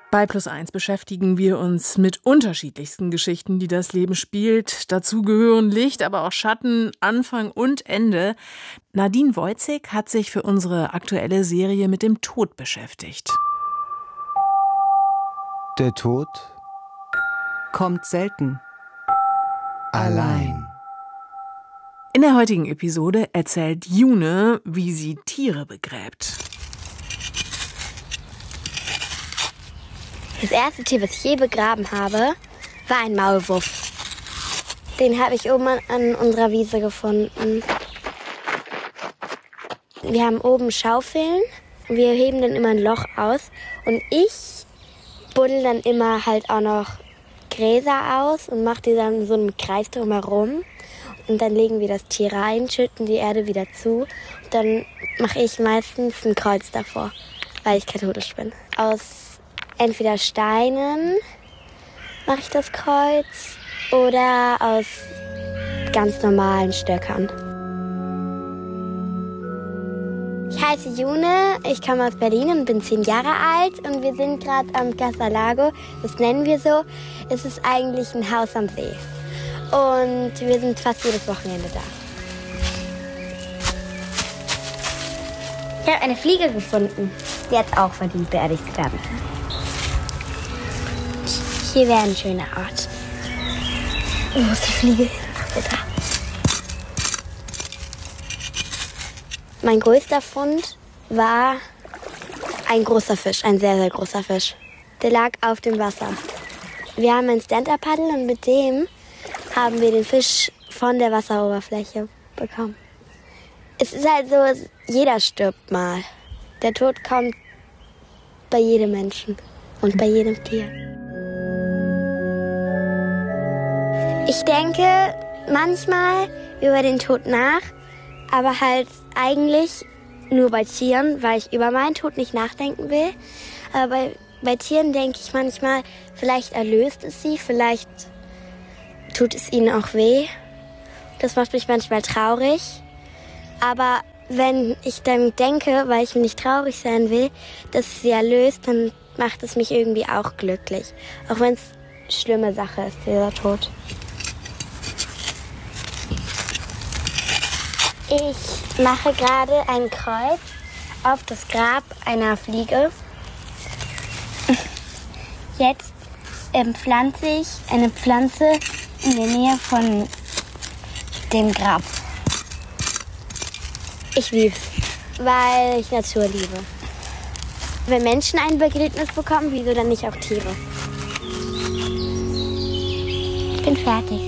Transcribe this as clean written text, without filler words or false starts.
Bei +1 beschäftigen wir uns mit unterschiedlichsten Geschichten, die das Leben spielt. Dazu gehören Licht, aber auch Schatten, Anfang und Ende. Nadine Wojcik hat sich für unsere aktuelle Serie mit dem Tod beschäftigt. Der Tod kommt selten allein. In der heutigen Episode erzählt June, wie sie Tiere begräbt. Das erste Tier, was ich je begraben habe, war ein Maulwurf. Den habe ich oben an unserer Wiese gefunden. Wir haben oben Schaufeln. Wir heben dann immer ein Loch aus. Und ich buddel dann immer halt auch noch Gräser aus und mache die dann so einen Kreis drumherum. Und dann legen wir das Tier rein, schütten die Erde wieder zu. Und dann mache ich meistens ein Kreuz davor, weil ich katholisch bin. Aus entweder Steinen mache ich das Kreuz oder aus ganz normalen Stöckern. Ich heiße June, ich komme aus Berlin und bin 10 Jahre alt und wir sind gerade am Casa Lago, das nennen wir so. Es ist eigentlich ein Haus am See und wir sind fast jedes Wochenende da. Ich habe eine Fliege gefunden, die hat es auch verdient, beerdigt zu werden. Hier wäre ein schöner Ort. Wo ist die Fliege? Ach, da. Mein größter Fund war ein großer Fisch, ein sehr, sehr großer Fisch. Der lag auf dem Wasser. Wir haben ein Stand-Up-Paddel und mit dem haben wir den Fisch von der Wasseroberfläche bekommen. Es ist halt so, jeder stirbt mal. Der Tod kommt bei jedem Menschen und bei jedem Tier. Ich denke manchmal über den Tod nach, aber halt eigentlich nur bei Tieren, weil ich über meinen Tod nicht nachdenken will. Aber bei Tieren denke ich manchmal, vielleicht erlöst es sie, vielleicht tut es ihnen auch weh. Das macht mich manchmal traurig. Aber wenn ich dann denke, weil ich nicht traurig sein will, dass es sie erlöst, dann macht es mich irgendwie auch glücklich. Auch wenn es eine schlimme Sache ist, dieser Tod. Ich mache gerade ein Kreuz auf das Grab einer Fliege. Jetzt pflanze ich eine Pflanze in der Nähe von dem Grab. Ich liebe es, weil ich Natur liebe. Wenn Menschen ein Begräbnis bekommen, wieso dann nicht auch Tiere? Ich bin fertig.